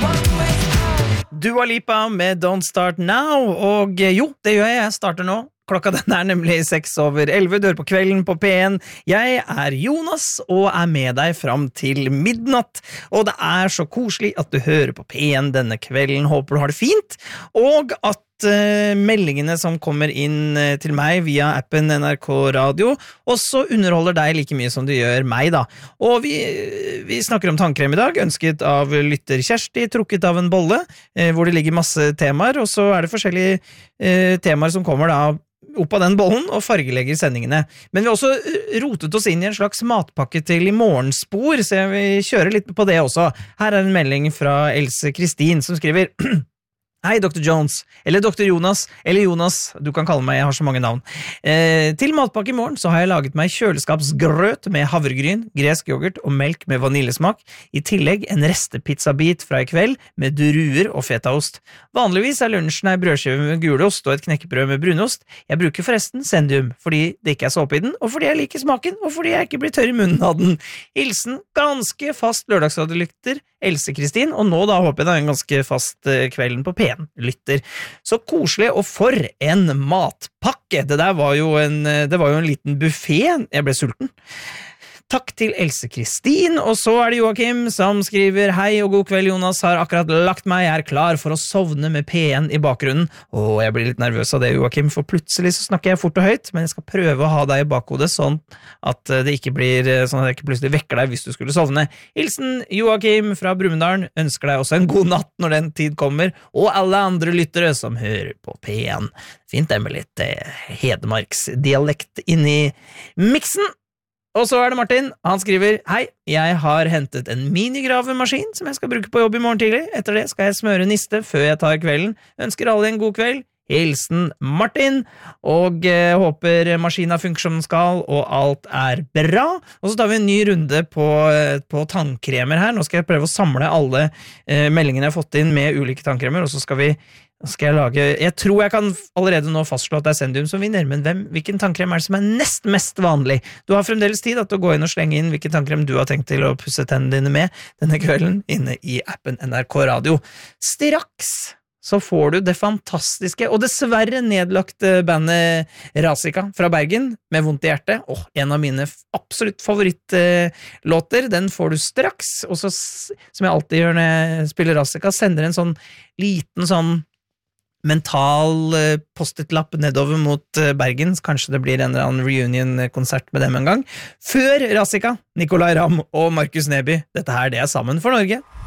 Dua Lipa med Don't Start Now, og jo, det gjør jeg starter nå. Klokka den nemlig 6:11, du hører på Kvelden på P1. Jeg Jonas, og med deg fram til midnatt. Og det så koselig at du hører på P1 denne kvelden. Håper du har det fint, og at meldingene som kommer inn til meg via appen NRK Radio også underholder deg like mye som det gjør meg da. Og vi snakker om tannkrem i dag, ønsket av lytter Kjersti, trukket av en bolle, hvor det ligger masse temaer, og så det forskjellige temaer som kommer da opp av den bollen og fargelegger sendingene. Men vi har også rotet oss inn i en slags matpakke til i morgenspor, så jeg vil kjøre litt på det også. Her en melding fra Else Kristin som skriver Hei, Dr. Jones, eller Dr. Jonas, eller Jonas, du kan kalle meg, jeg har så mange navn. Til matpakke i morgen så har jeg laget meg kjøleskapsgrøt med havregryn, gresk yoghurt og melk med vaniljesmak, i tillegg en restepizzabit fra i kveld med druer og fetaost. Vanligvis lunsjen brødskive med gulost og et knekkebrød med brunost. Jeg bruker forresten sendium, fordi det ikke såpe i den, og fordi jeg liker smaken, og fordi jeg ikke blir tørr i munnen av den. Hilsen ganske fast lørdagsradiolytter, Else Kristin, og nå da håper jeg det en ganske fast kvelden på P1 lytter. Så koselig, og for en matpakke! Det var jo en liten buffet. Jeg ble sulten. Takk til Else Kristin, og så det Joakim som skriver Hei og god kveld, Jonas har akkurat lagt meg, jeg klar for å sovne med P1 i bakgrunnen. Og jeg blir litt nervøs av det, Joakim, for plutselig så snakker jeg fort og høyt, men jeg skal prøve å ha deg i bakhodet sånn at det ikke blir sånn at jeg ikke plutselig vekker deg hvis du skulle sovne. Hilsen Joakim fra Brumunddal, ønsker deg også en god natt når den tid kommer, og alle andre lyttere som hører på P1. Fint det med litt Hedmarksdialekt inn i miksen. Og så det Martin, han skriver Hei, jeg har hentet en minigravemaskin som jeg skal bruke på jobb i morgen tidlig. Etter det skal jeg smøre niste før jeg tar kvelden. Ønsker alle en god kveld. Hilsen Martin, og håper maskinen funker som den skal, og alt bra. Og så tar vi en ny runde på tannkremer her. Nå skal jeg prøve å samle alle meldingene jeg har fått inn med ulike tannkremer, og så skal jeg lage, jeg tror jeg kan allerede nå fastslå at det sendium som vinner, men hvilken tannkrem det som nest mest vanlig? Du har fremdeles tid til å gå inn og slenge inn hvilken tannkrem du har tenkt til å pusse tennene dine med denne kvelden inne i appen NRK Radio. Straks så får du det fantastiske og dessverre nedlagte bandet Razika fra Bergen med vondt i hjertet. En av mine absolutt favorittlåter, den får du straks, og så, som jeg alltid gjør når jeg spiller Razika, sender en sånn liten sånn mental post-it-lapp nedover mot Bergen. Kanskje det blir en eller annen reunion-konsert med dem en gang. Før Razika, Nicolai Ramm og Markus Neby. Dette det Sammen for Norge.